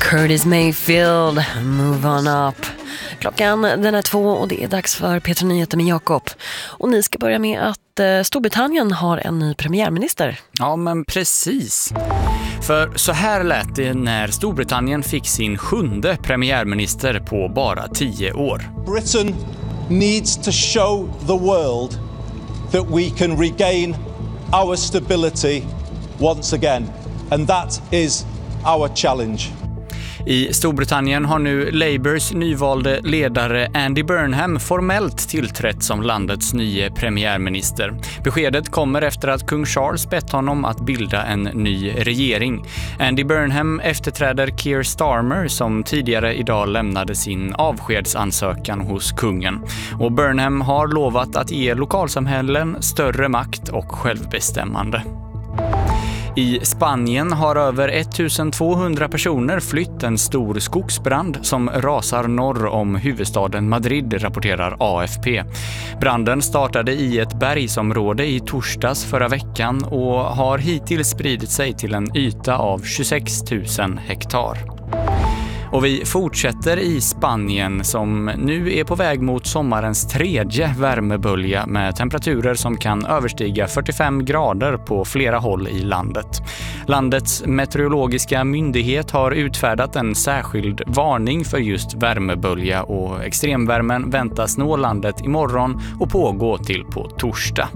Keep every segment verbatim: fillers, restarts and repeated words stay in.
Curtis Mayfield, Move On Up. Klockan den är två och det är dags för P tre Nyheter med Jakob. Och ni ska börja med att eh, Storbritannien har en ny premiärminister. Ja, men precis. För så här lät det när Storbritannien fick sin sjunde premiärminister på bara tio år. Britain needs to show the world that we can regain our stability once again. And that is our challenge. I Storbritannien har nu Labours nyvalde ledare Andy Burnham formellt tillträtt som landets nya premiärminister. Beskedet kommer efter att kung Charles bett honom att bilda en ny regering. Andy Burnham efterträder Keir Starmer som tidigare idag lämnade sin avskedsansökan hos kungen. Och Burnham har lovat att ge lokalsamhällen större makt och självbestämmande. I Spanien har över ettusentvåhundra personer flytt en stor skogsbrand som rasar norr om huvudstaden Madrid, rapporterar A F P. Branden startade i ett bergsområde i torsdags förra veckan och har hittills spridit sig till en yta av tjugosex tusen hektar. Och vi fortsätter i Spanien som nu är på väg mot sommarens tredje värmebölja med temperaturer som kan överstiga fyrtiofem grader på flera håll i landet. Landets meteorologiska myndighet har utfärdat en särskild varning för just värmebölja och extremvärmen väntas nå landet imorgon och pågå till på torsdag.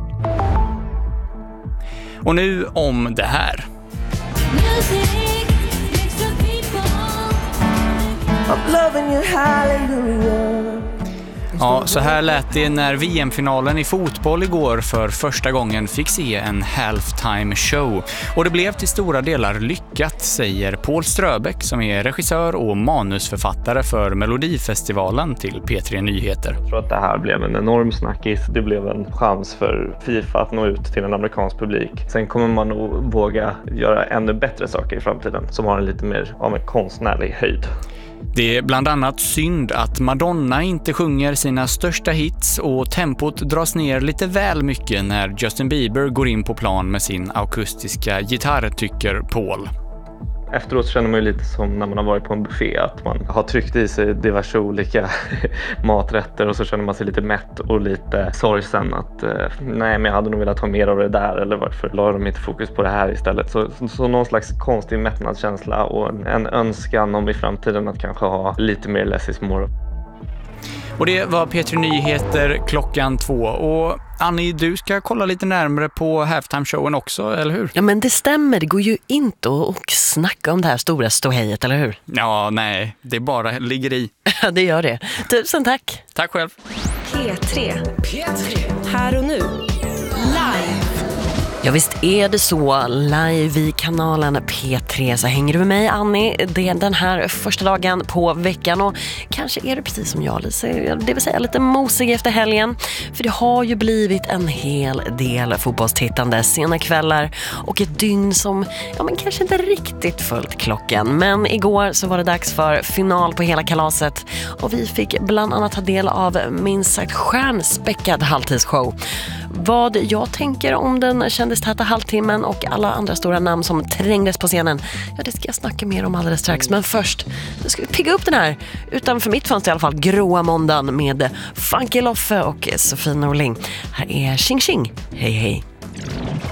Och nu om det här. Ja, så här lät det när V M-finalen i fotboll igår för första gången fick se en halftime show. Och det blev till stora delar lyckat, säger Paul Ströbeck som är regissör och manusförfattare för Melodifestivalen till P tre Nyheter. Jag tror att det här blev en enorm snackis. Det blev en chans för FIFA att nå ut till en amerikansk publik. Sen kommer man nog våga göra ännu bättre saker i framtiden som har en lite mer av en konstnärlig höjd. Det är bland annat synd att Madonna inte sjunger sina största hits och tempot dras ner lite väl mycket när Justin Bieber går in på plan med sin akustiska gitarr, tycker Paul. Efteråt känner man ju lite som när man har varit på en buffé att man har tryckt i sig diverse olika maträtter och så känner man sig lite mätt och lite sorgsen att eh, nej men jag hade nog velat ha mer av det där eller varför la de inte fokus på det här istället. Så, så, så någon slags konstig mättnadskänsla och en, en önskan om i framtiden att kanske ha lite mer less is more. Och det var P tre Nyheter klockan två. Och Annie, du ska kolla lite närmare på halftime-showen också, eller hur? Ja, men det stämmer. Det går ju inte att snacka om det här stora ståhejet, eller hur? Ja, nej. Det bara ligger i. Ja, det gör det. Tusen tack. Tack själv. P tre. P tre. Här och nu. Live. Ja, visst är det så. Live i kanalen P tre så hänger du med mig, Annie. Det är den här första dagen på veckan och kanske är det precis som jag, Lisa. Det vill säga lite mosig efter helgen. För det har ju blivit en hel del fotbollstittande, sena kvällar och ett dygn som, ja men kanske inte riktigt följt klockan. Men igår så var det dags för final på hela kalaset och vi fick bland annat ta del av minst sagt stjärnspäckad halvtidsshow. Vad jag tänker om den kändistäta halvtimmen och alla andra stora namn som trängdes på scenen, ja det ska jag snacka mer om alldeles strax. Men först, nu ska vi pigga upp den här, utanför mitt fanns det i alla fall, gråa måndagen med Funky Loffe och Sofie Norling. Här är Xing Xing. Hej hej.